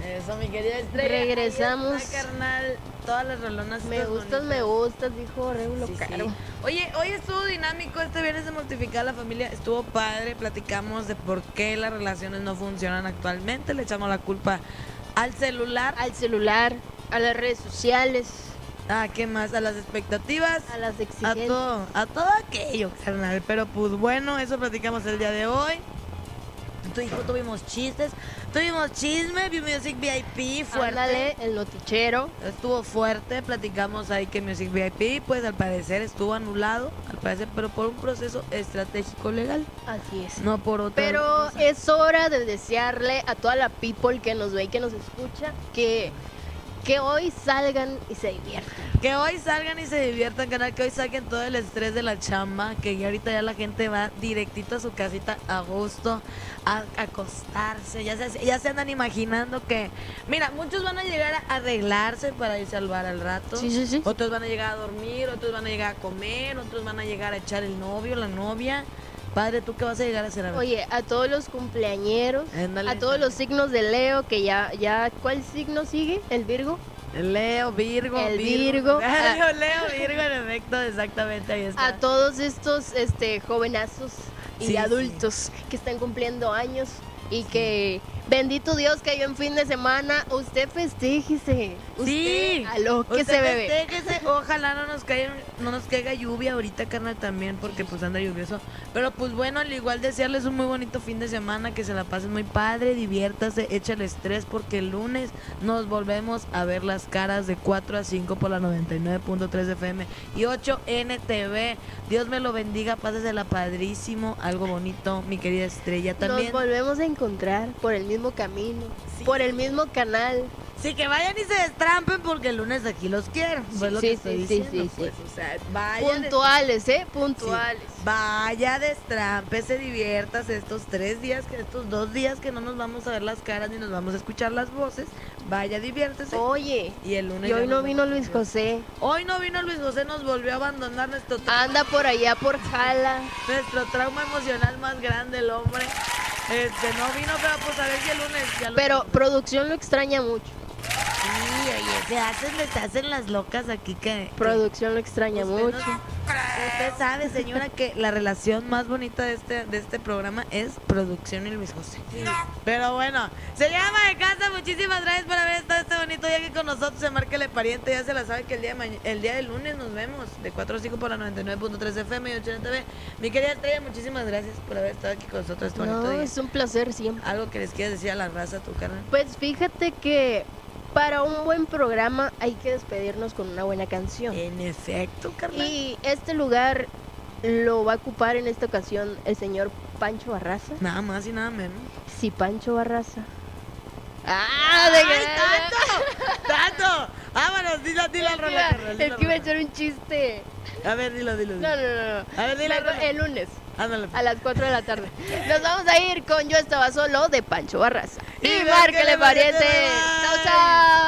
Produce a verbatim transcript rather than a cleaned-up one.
Eso, mi querida Estrella. Regresamos. Ahí está, carnal. Todas las rolonas. Me gustas, me gustas, dijo Reulo Sí, Caro. sí. Oye, hoy estuvo dinámico este viernes de Mortificar a la Familia. Estuvo padre. Platicamos de por qué las relaciones no funcionan actualmente. Le echamos la culpa al celular. Al celular, a las redes sociales, Ah, ¿qué más? A las expectativas. a las A exigencias. todo, a todo aquello, carnal. Pero pues bueno, eso platicamos el día de hoy. Tu hijo tuvimos chistes, tuvimos chisme, Music V I P fuerte. Ándale, el notichero. Estuvo fuerte, platicamos ahí que Music V I P, pues al parecer estuvo anulado, al parecer, pero por un proceso estratégico legal, Así es. no por otro. Pero es hora de desearle a toda la people que nos ve y que nos escucha que, que hoy salgan y se diviertan. Que hoy salgan y se diviertan, canal, que hoy saquen todo el estrés de la chamba, que ya ahorita ya la gente va directito a su casita a gusto, a, a acostarse, ya se, ya se andan imaginando que, mira, muchos van a llegar a arreglarse para irse al bar al rato, Sí, sí, sí. otros van a llegar a dormir, otros van a llegar a comer, otros van a llegar a echar el novio, la novia. Padre, ¿tú qué vas a llegar a hacer? A ver? Oye, a todos los cumpleañeros, Ándale. a todos los signos de Leo, que ya, ya, ¿cuál signo sigue? ¿El Virgo? Leo, Virgo, El Virgo. Leo, Leo, Virgo, en efecto, exactamente, ahí está. A todos estos este jovenazos y Sí, adultos que están cumpliendo años y que bendito Dios cayó en fin de semana, usted festéjese. Usted Sí, a lo que usted se bebe. festéjese, ojalá no nos caiga, no nos caiga lluvia ahorita, carnal, también, porque pues anda lluvioso. Pero pues bueno, al igual desearles un muy bonito fin de semana, que se la pasen muy padre, diviértase, échale estrés, porque el lunes nos volvemos a ver las caras de cuatro a cinco por la noventa y nueve punto tres F M y ocho N T V. Dios me lo bendiga, pásesela padrísimo, algo bonito, mi querida Estrella también. Nos volvemos a encontrar por el mismo camino, Sí. por el mismo canal. Sí, que vayan y se destrampen porque el lunes aquí los quiero. Sí, Pues lo sí, que sí, estoy sí, diciendo, sí, pues, sí. o sea, vaya, Puntuales, ¿eh? Puntuales. sí, vaya, destrámpese, diviértase estos tres días, que estos dos días que no nos vamos a ver las caras ni nos vamos a escuchar las voces. Vaya, diviértese. Oye, Y el lunes y hoy ya no nos vino vemos. Luis José. Hoy no vino Luis José, nos volvió a abandonar nuestro, tra- Anda por allá por Jala. nuestro trauma emocional más grande, el hombre. Este, no vino, pero pues a ver si el lunes ya lo... Pero producción lo extraña mucho. Sí, oye, se hacen, se hacen las locas aquí que... que- Producción lo extraña Usted mucho. no- Usted sabe, señora, que la relación más bonita de este de este programa es producción y Luis José. Pero bueno, se llama de casa. Muchísimas gracias por haber estado este bonito día aquí con nosotros. Se Márquele Pariente, ya se la sabe que el día de maña- el día del lunes nos vemos de cuatro a cinco por la noventa y nueve punto tres F M y ocho N T V. Mi querida Estrella, muchísimas gracias por haber estado aquí con nosotros este bonito No, día. es un placer siempre. Algo que les quieras decir a la raza, tu carnal. Pues fíjate que para un buen programa hay que despedirnos con una buena canción. En efecto, carnal. Y este lugar lo va a ocupar en esta ocasión el señor Pancho Barraza. Nada más y nada menos. Sí, Pancho Barraza. ¡Ah! De ¡Ay, tanto! ¡Tanto! Vámonos, dilo, dilo al Es que rollo, iba- carnal, es dilo que iba a al rollo. echar un chiste. A ver, dilo, dilo. dilo. No, no, no, no. A ver, dilo, Luego, dilo. el lunes Ándale. a las cuatro de la tarde. Nos vamos a ir con Yo Estaba Solo de Pancho Barraza. Y Y Márquele Márquele Pariente, Pariente. bye. Chao, chao.